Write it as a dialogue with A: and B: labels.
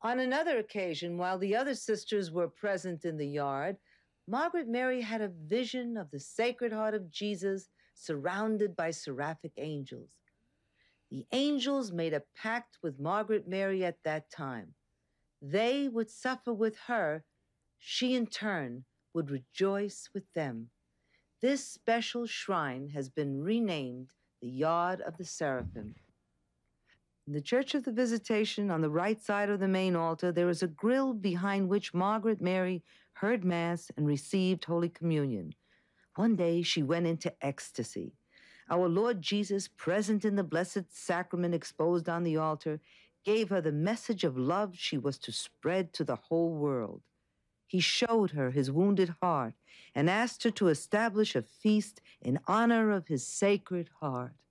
A: On another occasion, while the other sisters were present in the yard, Margaret Mary had a vision of the Sacred Heart of Jesus surrounded by seraphic angels. The angels made a pact with Margaret Mary at that time. They would suffer with her, she in turn would rejoice with them. This special shrine has been renamed the Yard of the Seraphim. In the Church of the Visitation, on the right side of the main altar, there is a grill behind which Margaret Mary heard Mass and received Holy Communion. One day she went into ecstasy. Our Lord Jesus, present in the Blessed Sacrament exposed on the altar, gave her the message of love she was to spread to the whole world. He showed her his wounded heart and asked her to establish a feast in honor of his Sacred Heart.